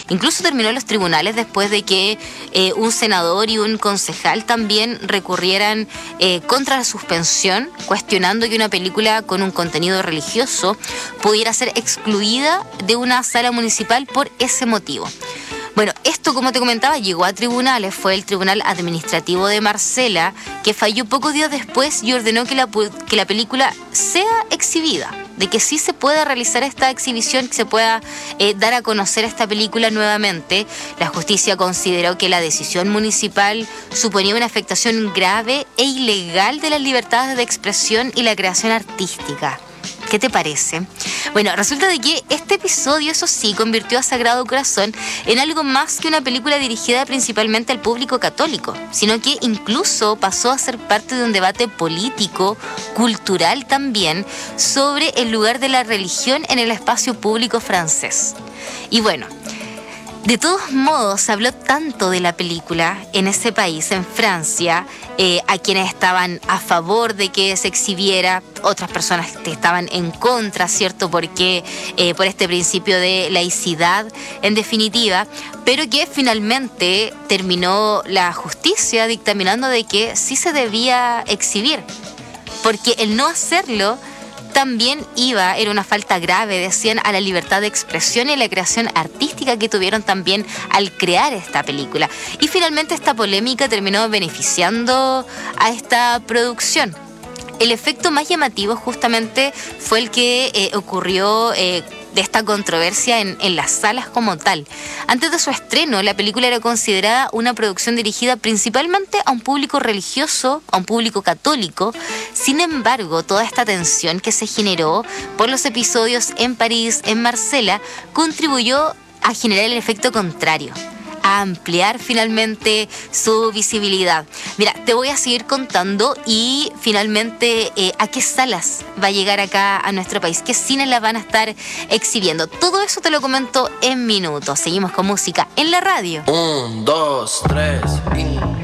Incluso terminó en los tribunales después de que un senador y un concejal también recurrieran contra la suspensión, cuestionando que una película con un contenido religioso pudiera ser excluida de una sala municipal por ese motivo. Bueno, esto, como te comentaba, llegó a tribunales. Fue el Tribunal Administrativo de Marsella que falló pocos días después y ordenó que la película sea exhibida, de que sí se pueda realizar esta exhibición, que se pueda dar a conocer esta película nuevamente. La justicia consideró que la decisión municipal suponía una afectación grave e ilegal de las libertades de expresión y la creación artística. ¿Qué te parece? Bueno, resulta de que este episodio, eso sí, convirtió a Sagrado Corazón en algo más que una película dirigida principalmente al público católico, sino que incluso pasó a ser parte de un debate político, cultural también, sobre el lugar de la religión en el espacio público francés. Y bueno, de todos modos, se habló tanto de la película en ese país, en Francia, a quienes estaban a favor de que se exhibiera, otras personas que estaban en contra, ¿cierto? Porque por este principio de laicidad, en definitiva, pero que finalmente terminó la justicia dictaminando de que sí se debía exhibir, porque el no hacerlo también era una falta grave, decían, a la libertad de expresión y la creación artística que tuvieron también al crear esta película. Y finalmente esta polémica terminó beneficiando a esta producción. El efecto más llamativo justamente fue el que ocurrió de esta controversia en las salas como tal. Antes de su estreno, la película era considerada una producción dirigida principalmente a un público religioso, a un público católico. Sin embargo, toda esta tensión que se generó por los episodios en París, en Marsella, contribuyó a generar el efecto contrario, a ampliar finalmente su visibilidad. Mira, te voy a seguir contando y finalmente a qué salas va a llegar acá a nuestro país, qué cines la van a estar exhibiendo. Todo eso te lo comento en minutos. Seguimos con música en la radio. 1, 2, 3 y...